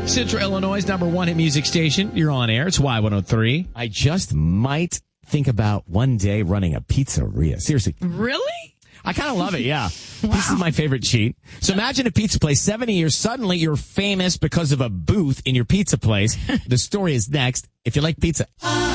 Central Illinois' number one hit music station. You're on air. It's Y103. I just might think about one day running a pizzeria. Seriously. Really? I kind of love it, yeah. This is my favorite cheat. So imagine a pizza place, 70 years, suddenly you're famous because of a booth in your pizza place. The story is next. If you like pizza.